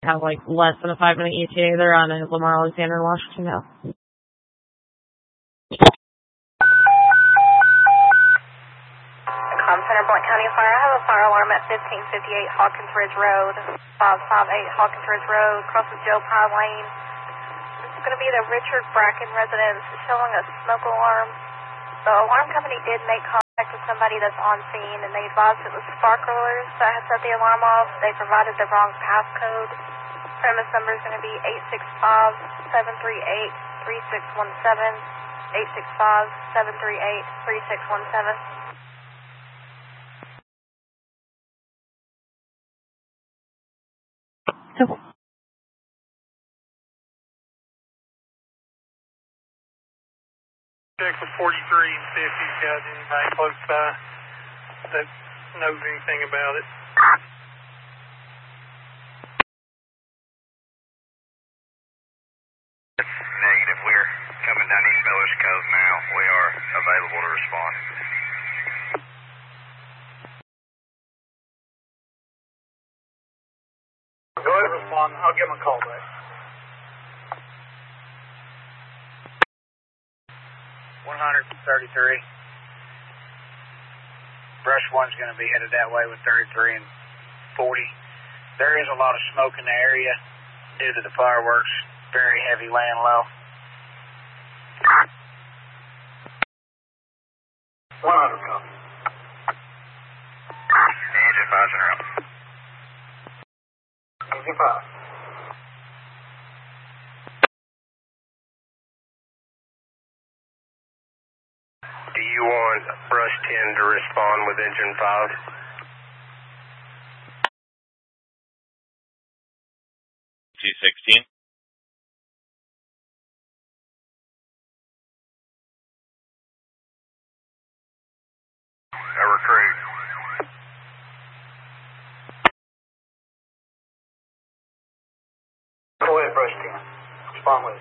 have like less than a 5-minute ETA. They're on Lamar Alexander, Washington now. Center, Blount County Fire. I have a fire alarm at 1558 Hawkins Ridge Road, 558 Hawkins Ridge Road, crosses Joe Pye Lane. This is going to be the Richard Bracken residence, showing a smoke alarm. The alarm company did make contact with somebody that's on scene, and they advised it was sparklers that had set the alarm off. They provided the wrong passcode. Premise number is going to be 865-738-3617, 865-738-3617. Check for 43 and see if he's got anybody close by that knows anything about it. Negative. We're coming down East Miller's Cove now. We are available to respond. Go ahead and respond. I'll give him a call back. 133. Brush 1's going to be headed that way with 33 and 40. There is a lot of smoke in the area due to the fireworks. Very heavy laying low. 100 copy. Engine 5's in route. Engine 5. Do you want Brush 10 to respond with Engine 5? T16. A recruit. Go ahead, Brush 10. Respond with it.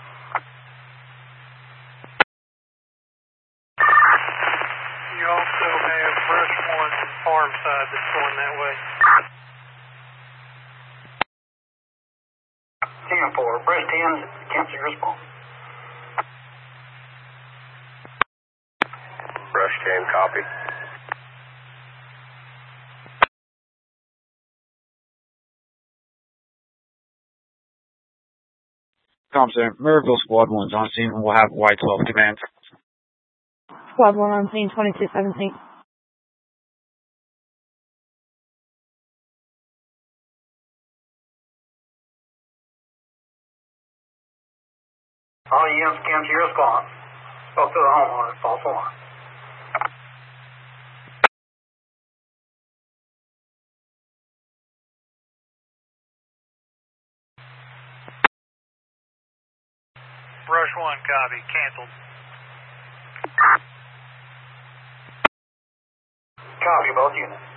You also have Brush 1 farm side that's going that way. 10-4. Brush 10, cancel your response. Brush 10, copy. Thompson, Maryville Squad 1's on scene and we'll have White 12 command. Squad 1 on scene, 2217. All units cancel your response. Spoke to the homeowner, false alarm. Brush 1, copy. Canceled. Copy, both units.